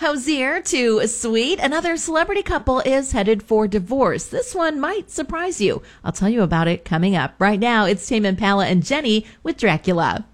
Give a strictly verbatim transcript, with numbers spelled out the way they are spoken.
Hosier to Sweet. Another celebrity couple is headed for divorce. This one might surprise you. I'll tell you about it coming up. Right now, it's Tame Impala and Jenny with Dracula.